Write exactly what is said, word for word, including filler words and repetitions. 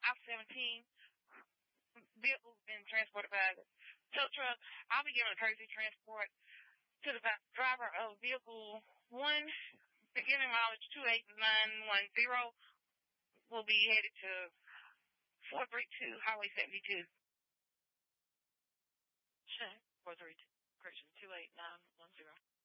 I seventeen vehicle been transported by the tow truck. I'll be giving a courtesy transport to the driver of vehicle one, beginning mileage two eight nine one zero, will be headed to four three two Highway seventy-two. Check. four three two, correction, two eight nine one zero.